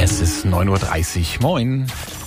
Es ist 9:30 Uhr. Moin.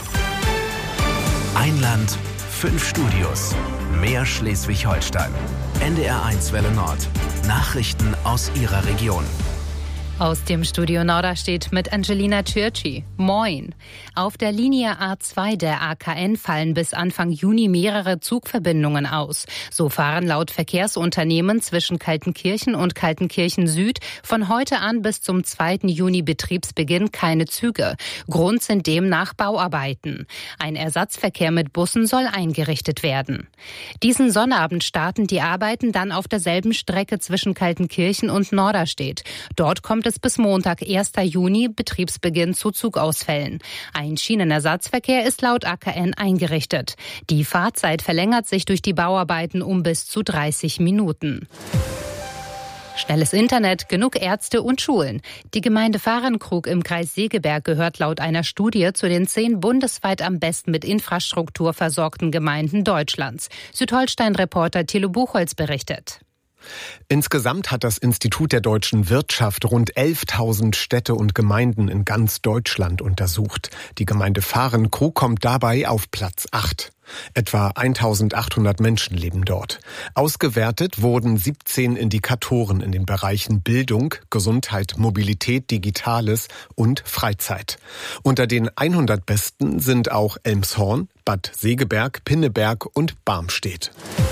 Ein Land, 5 Studios. Mehr Schleswig-Holstein. NDR1 Welle Nord. Nachrichten aus Ihrer Region. Aus dem Studio Norderstedt mit Angelina Tschirci. Moin. Auf der Linie A2 der AKN fallen bis Anfang Juni mehrere Zugverbindungen aus. So fahren laut Verkehrsunternehmen zwischen Kaltenkirchen und Kaltenkirchen Süd von heute an bis zum 2. Juni Betriebsbeginn keine Züge. Grund sind demnach Bauarbeiten. Ein Ersatzverkehr mit Bussen soll eingerichtet werden. Diesen Sonnabend starten die Arbeiten dann auf derselben Strecke zwischen Kaltenkirchen und Norderstedt. Dort kommt es bis Montag, 1. Juni, Betriebsbeginn zu Zugausfällen. Ein Schienenersatzverkehr ist laut AKN eingerichtet. Die Fahrzeit verlängert sich durch die Bauarbeiten um bis zu 30 Minuten. Schnelles Internet, genug Ärzte und Schulen. Die Gemeinde Fahrenkrug im Kreis Segeberg gehört laut einer Studie zu den 10 bundesweit am besten mit Infrastruktur versorgten Gemeinden Deutschlands. Südholstein-Reporter Thilo Buchholz berichtet. Insgesamt hat das Institut der deutschen Wirtschaft rund 11.000 Städte und Gemeinden in ganz Deutschland untersucht. Die Gemeinde Fahrenkrug kommt dabei auf Platz 8. Etwa 1.800 Menschen leben dort. Ausgewertet wurden 17 Indikatoren in den Bereichen Bildung, Gesundheit, Mobilität, Digitales und Freizeit. Unter den 100 Besten sind auch Elmshorn, Bad Segeberg, Pinneberg und Barmstedt.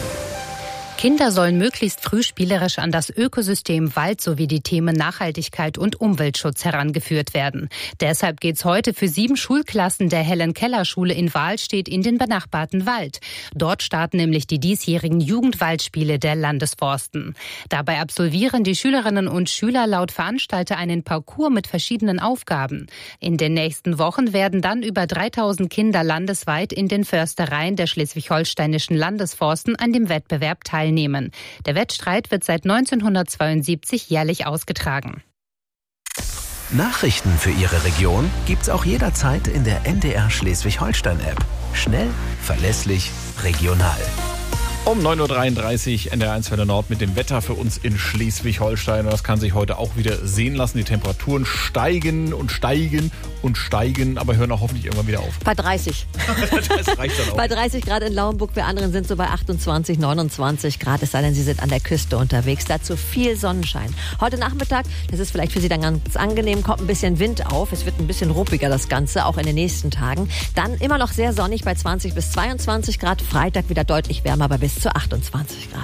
Kinder sollen möglichst früh spielerisch an das Ökosystem Wald sowie die Themen Nachhaltigkeit und Umweltschutz herangeführt werden. Deshalb geht's heute für 7 Schulklassen der Helen-Keller-Schule in Wahlstedt in den benachbarten Wald. Dort starten nämlich die diesjährigen Jugendwaldspiele der Landesforsten. Dabei absolvieren die Schülerinnen und Schüler laut Veranstalter einen Parcours mit verschiedenen Aufgaben. In den nächsten Wochen werden dann über 3.000 Kinder landesweit in den Förstereien der schleswig-holsteinischen Landesforsten an dem Wettbewerb teilnehmen. Der Wettstreit wird seit 1972 jährlich ausgetragen. Nachrichten für Ihre Region gibt's auch jederzeit in der NDR Schleswig-Holstein-App. Schnell, verlässlich, regional. Um 9:33 Uhr NDR1 Welle Nord mit dem Wetter für uns in Schleswig-Holstein. Das kann sich heute auch wieder sehen lassen. Die Temperaturen steigen und steigen und steigen, aber hören auch hoffentlich irgendwann wieder auf. Bei 30. Das reicht dann auch. Bei 30 Grad in Lauenburg, wir anderen sind so bei 28, 29 Grad, es sei denn, Sie sind an der Küste unterwegs. Dazu viel Sonnenschein. Heute Nachmittag, das ist vielleicht für Sie dann ganz angenehm, kommt ein bisschen Wind auf. Es wird ein bisschen ruppiger das Ganze, auch in den nächsten Tagen. Dann immer noch sehr sonnig bei 20 bis 22 Grad. Freitag wieder deutlich wärmer, aber bis zu 28 Grad.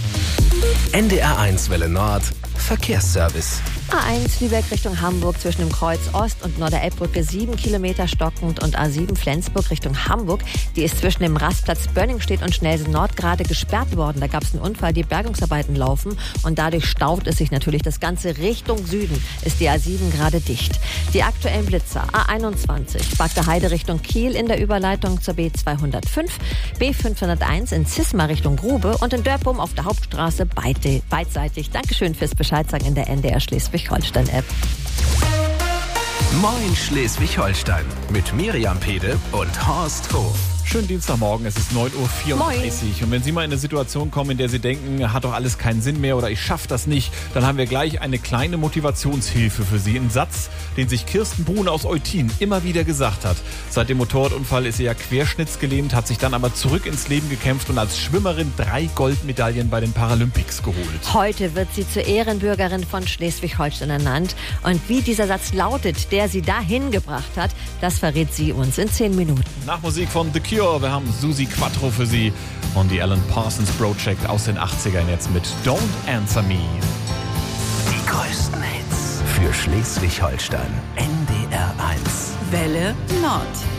NDR1 Welle Nord. Verkehrsservice. A1 Lübeck Richtung Hamburg zwischen dem Kreuz Ost und Norderelbbrücke 7 Kilometer stockend und A7 Flensburg Richtung Hamburg. Die ist zwischen dem Rastplatz Bönningstedt und Schnelsen Nord gerade gesperrt worden. Da gab es einen Unfall, die Bergungsarbeiten laufen und dadurch staut es sich natürlich. Das Ganze Richtung Süden ist die A7 gerade dicht. Die aktuellen Blitzer A21 Bagda Heide Richtung Kiel in der Überleitung zur B205, B501 in Zisma Richtung Grube und in Dörpum auf der Hauptstraße beidseitig. Dankeschön fürs Bescheidsagen in der NDR Schleswig-Holstein-App. Moin Schleswig-Holstein mit Miriam Pede und Horst Hof. Schönen Dienstagmorgen, es ist 9:34 Uhr. Moin. Und wenn Sie mal in eine Situation kommen, in der Sie denken, hat doch alles keinen Sinn mehr oder ich schaffe das nicht, dann haben wir gleich eine kleine Motivationshilfe für Sie. Ein Satz, den sich Kirsten Brune aus Eutin immer wieder gesagt hat. Seit dem Motorradunfall ist sie ja querschnittsgelähmt, hat sich dann aber zurück ins Leben gekämpft und als Schwimmerin 3 Goldmedaillen bei den Paralympics geholt. Heute wird sie zur Ehrenbürgerin von Schleswig-Holstein ernannt. Und wie dieser Satz lautet, der sie dahin gebracht hat, das verrät sie uns in 10 Minuten. Nach Musik von The Cure, wir haben Susi Quattro für Sie und die Alan Parsons Project aus den 80ern jetzt mit Don't Answer Me. Die größten Hits für Schleswig-Holstein. NDR1. Welle Nord.